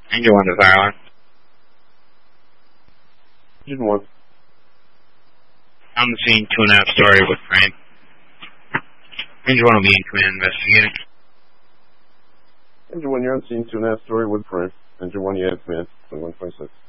Engine 1 to fire alarm. Engine 1. On the scene, 2.5 story with frame. Engine 1 will be in command investigating. Engine 1, you're on scene, 2.5 story wood frame. Engine 1, you have command, 2126.